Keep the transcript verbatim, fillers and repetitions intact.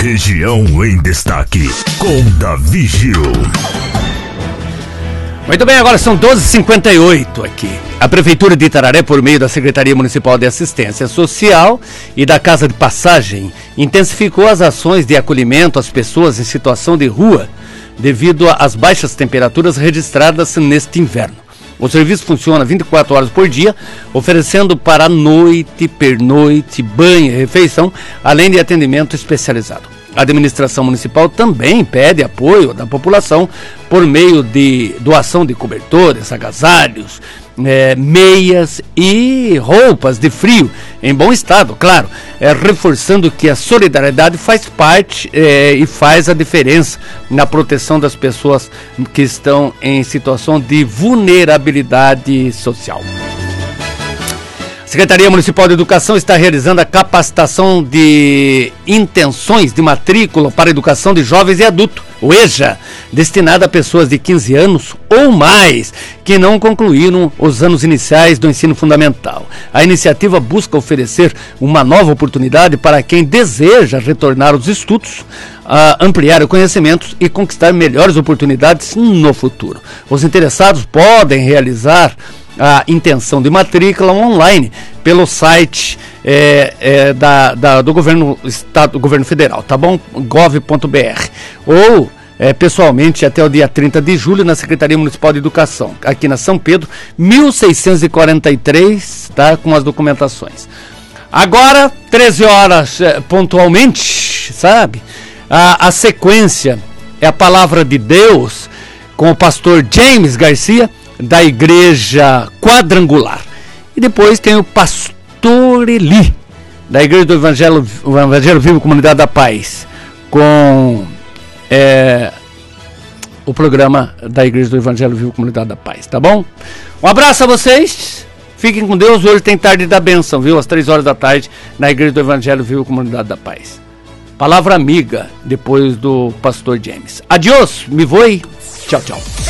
Região em Destaque, com Davi Gil. Muito bem, agora são doze e cinquenta e oito aqui. A Prefeitura de Itararé, por meio da Secretaria Municipal de Assistência Social e da Casa de Passagem, intensificou as ações de acolhimento às pessoas em situação de rua, devido às baixas temperaturas registradas neste inverno. O serviço funciona vinte e quatro horas por dia, oferecendo para noite, pernoite, banho e refeição, além de atendimento especializado. A administração municipal também pede apoio da população por meio de doação de cobertores, agasalhos, é, meias e roupas de frio, em bom estado, claro, é, reforçando que a solidariedade faz parte é, e faz a diferença na proteção das pessoas que estão em situação de vulnerabilidade social. A Secretaria Municipal de Educação está realizando a capacitação de intenções de matrícula para a educação de jovens e adultos, o EJA, destinada a pessoas de quinze anos ou mais que não concluíram os anos iniciais do ensino fundamental. A iniciativa busca oferecer uma nova oportunidade para quem deseja retornar aos estudos, a ampliar o conhecimento e conquistar melhores oportunidades no futuro. Os interessados podem realizar a intenção de matrícula online pelo site é, é, da, da, do governo estado, do governo federal, tá bom? gov ponto br, ou é, pessoalmente até o dia trinta de julho na Secretaria Municipal de Educação, aqui na São Pedro, mil seiscentos e quarenta e três, tá? Com as documentações. Agora, treze horas é, pontualmente, sabe? A, a sequência é a palavra de Deus com o pastor James Garcia, da Igreja Quadrangular. E depois tem o pastor Eli, da Igreja do Evangelho, o Evangelho Vivo Comunidade da Paz, com é, o programa da Igreja do Evangelho Vivo Comunidade da Paz, tá bom? Um abraço a vocês, fiquem com Deus. Hoje tem tarde da bênção, viu? Às três horas da tarde, na Igreja do Evangelho Vivo Comunidade da Paz. Palavra amiga, depois do pastor James. Adiós, me voe, tchau, tchau.